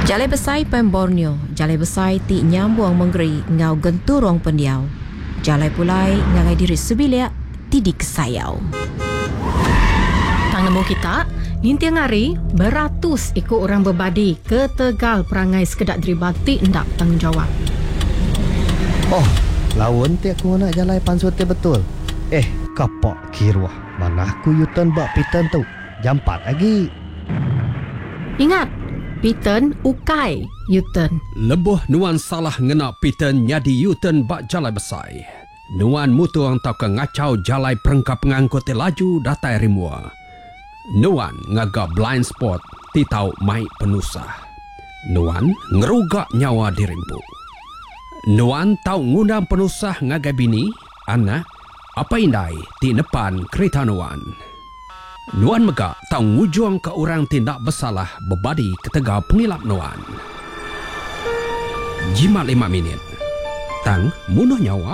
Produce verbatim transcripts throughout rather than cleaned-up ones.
Jalai besai pen Borneo, jalai besai ti nyambung menggeri ngau genturong pendiau. Jalai pulai ngagai diri sebilia ti di kesayau. Tang nemu kita, nintiang hari beratus ikut orang berbadi ke Tegal perangai sekedak deribati ndak tanggungjawab. Oh, lawan ti aku nak jalai pansut ti betul. Eh, kapak kirwah. Mana aku yutan bak pitan tu. Jampat lagi. Ingat, Piten ukai Yuten. Lebuh nuan salah ngena Piten nyadi Yuten bak jalai besai. Nuan mutuang tau ke ngacau jalai perengkap pengangkut laju datai rimua. Nuan ngaga blind spot ti tau mai penusah. Nuan ngerugak nyawa dirimpu. Nuan tau ngundang penusah ngagai bini, anak, apa indai ti nepan kereta Nuan. Nuan megak tau ngujuang ke orang tindak bersalah berbadi ketega pengilap Nuan. Jimat lima minit. Tang munuh nyawa.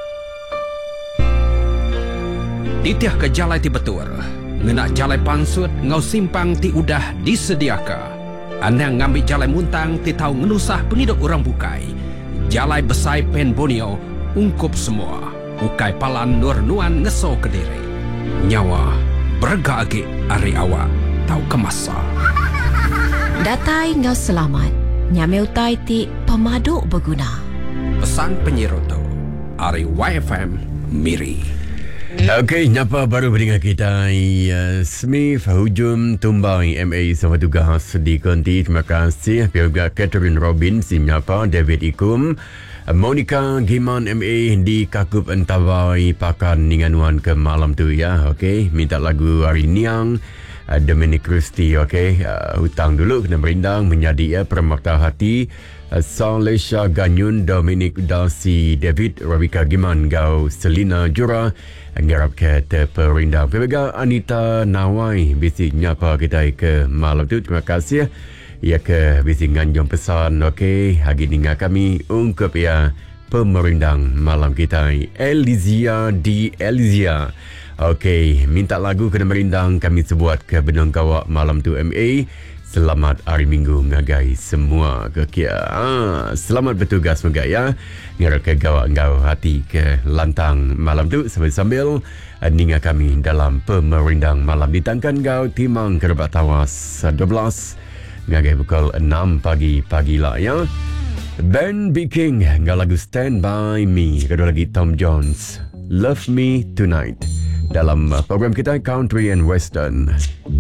Titiah ke jalai ti betul. Ngenak jalai pansut ngau simpang ti udah disediaka. Anang ngambil jalai muntang ti tau ngenusah pengiduk orang bukai. Jalai besai pen Borneo ungkup semua. Ukai palan nur Nuan ngeso ke diri. Nyawa berga agi ari awak tau kemasa. Datai ngau selamat. Nyameu tai ti pemaduk berguna. Pesan penyiroto ari Y F M Miri. Okey, nyapa baru beringat kita uh, Smith hujum tumbang M A sama tugas di konti. Terima kasih juga Catherine Robin si nyapa David Ikum, Monica Giman M A di Kakup Entawai Pakan Ninganuan ke malam tu ya. Okey, minta lagu Ari Niang, uh, Dominic Christie. Okey, uh, hutang dulu kena berindang menjadi ya permata hati. uh, Salesha Ganyun, Dominic Darcy, David Ravika Giman Gau, Selina Jura ngarap ke terperindang. Pemegang Anita Nawai bisik nyapa kita ke malam tu. Terima kasih ya ke bisik nganjong pesan. Okey, hari ni kami ungkap ya pemerindang malam kita Elizia di Elizia. Okey, minta lagu kena merindang kami sebuat ke benung kawak malam tu M A. Selamat hari Minggu ngagai semua ke kia. Ah, selamat bertugas moga ya. Ngarap ke gawak ngau hati ke lantang malam tu sambil-sambil ninga kami dalam pemerindang malam ditangkan gau timang kerebat tawas dua belas ngagai pukul enam pagi pagi lah ya. Ben B. King ngau lagu Stand By Me. Kedua lagi Tom Jones Love Me Tonight dalam program kita Country and Western.